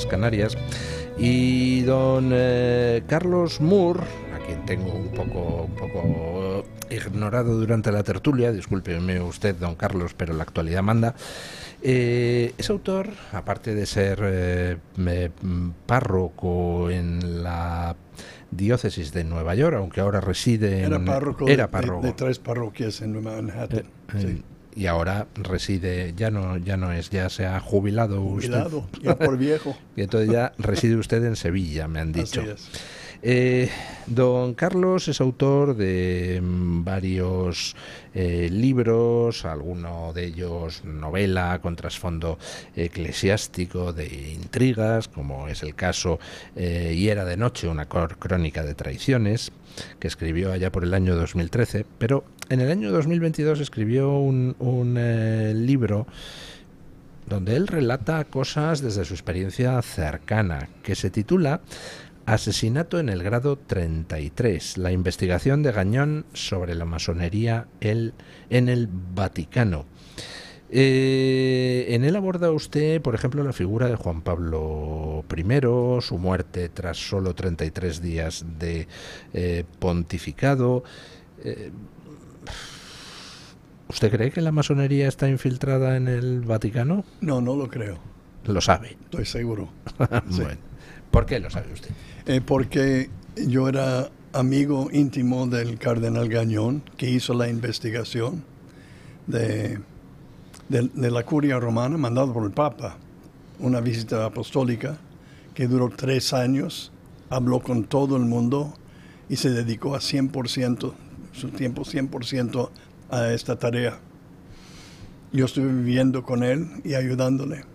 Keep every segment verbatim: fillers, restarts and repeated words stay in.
Islas Canarias. Y don eh, Carlos Moore, a quien tengo un poco, un poco ignorado durante la tertulia, discúlpeme usted, don Carlos, pero la actualidad manda, eh, es autor, aparte de ser eh, me, párroco en la diócesis de Nueva York, aunque ahora reside en... Era párroco, era de, párroco. De, de tres parroquias en Manhattan. Eh, eh, sí. Y ahora reside, ya no ya no es, ya se ha jubilado, jubilado usted. ya por viejo. Y entonces ya reside usted en Sevilla, me han dicho. Así es. Eh, don Carlos es autor de mm, varios eh, libros, alguno de ellos novela con trasfondo eclesiástico de intrigas, como es el caso eh, Y era de noche, una crónica de traiciones, que escribió allá por el año dos mil trece, pero en el año dos mil veintidós escribió un, un eh, libro donde él relata cosas desde su experiencia cercana, que se titula Asesinato en el grado treinta y tres, la investigación de Gagnon sobre la masonería el, en el Vaticano. Eh, en él aborda usted, por ejemplo, la figura de Juan Pablo primero, su muerte tras solo treinta y tres días de eh, pontificado. Eh, ¿Usted cree que la masonería está infiltrada en el Vaticano? No, no lo creo. Lo sabe. Estoy seguro. Sí. Bueno, ¿por qué lo sabe usted? Eh, porque yo era amigo íntimo del cardenal Gagnon, que hizo la investigación de, de, de la curia romana, mandado por el Papa, una visita apostólica que duró tres años, habló con todo el mundo y se dedicó a cien por ciento, su tiempo cien por ciento a esta tarea. Yo estuve viviendo con él y ayudándole.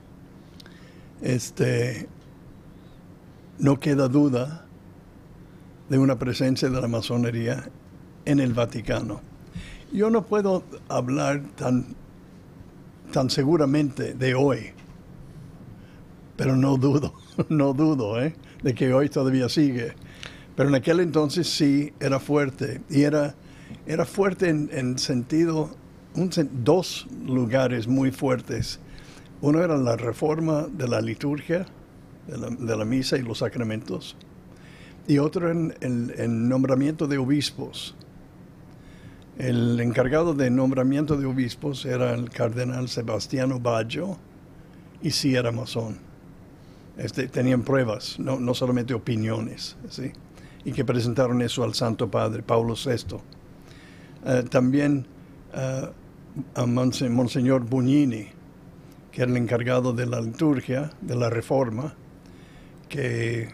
Este... No queda duda de una presencia de la masonería en el Vaticano. Yo no puedo hablar tan, tan seguramente de hoy, pero no dudo, no dudo ¿eh? de que hoy todavía sigue. Pero en aquel entonces sí era fuerte, y era, era fuerte en, en sentido, un, dos lugares muy fuertes. Uno era la reforma de la liturgia, De la, de la misa y los sacramentos, y otro en el, el nombramiento de obispos. El encargado de nombramiento de obispos era el cardenal Sebastiano Baggio, y sí era masón. Este, tenían pruebas, no, no solamente opiniones, ¿sí? Y que presentaron eso al Santo Padre, Pablo sexto. Uh, también uh, a Monse, Monseñor Bugnini, que era el encargado de la liturgia, de la reforma, que,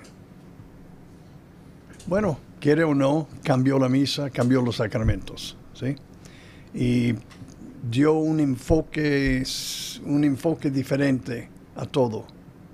bueno, quiere o no, cambió la misa, cambió los sacramentos, ¿sí? Y dio un enfoque, un enfoque diferente a todo.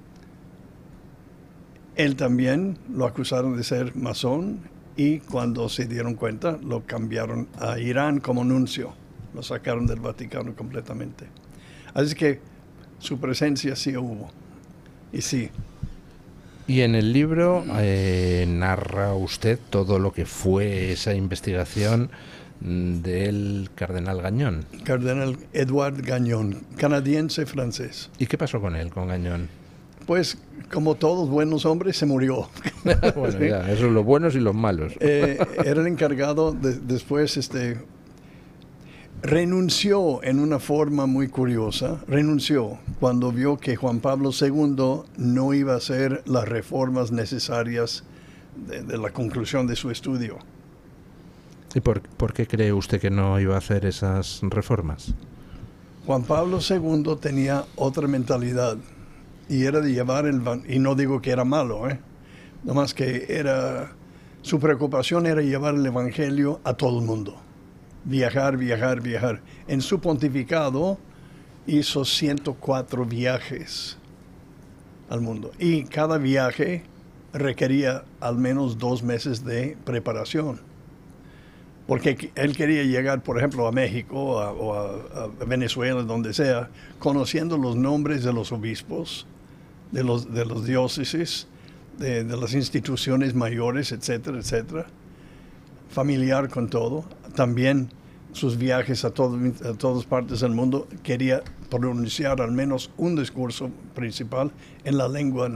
Él también lo acusaron de ser masón, y cuando se dieron cuenta, lo cambiaron a Irán como nuncio. Lo sacaron del Vaticano completamente. Así que su presencia sí hubo. Y sí. Y en el libro eh, narra usted todo lo que fue esa investigación del cardenal Gagnon. Cardenal Edouard Gagnon, canadiense-francés. ¿Y qué pasó con él, con Gagnon? Pues, como todos buenos hombres, se murió. Bueno, ya, eso es los buenos y los malos. Eh, era el encargado, de, después este, renunció en una forma muy curiosa, renunció cuando vio que Juan Pablo segundo no iba a hacer las reformas necesarias de, de la conclusión de su estudio. ¿Y por, por qué cree usted que no iba a hacer esas reformas? Juan Pablo segundo tenía otra mentalidad, y era de llevar el... Y no digo que era malo, ¿eh? Nomás que era... Su preocupación era llevar el evangelio a todo el mundo. Viajar, viajar, viajar. En su pontificado hizo ciento cuatro viajes al mundo. Y cada viaje requería al menos dos meses de preparación. Porque él quería llegar, por ejemplo, a México a, o a, a Venezuela, donde sea, conociendo los nombres de los obispos, de los, de los diócesis, de, de las instituciones mayores, etcétera, etcétera. Familiar con todo. También sus viajes a, todo, a todas partes del mundo, quería pronunciar al menos un discurso principal en la lengua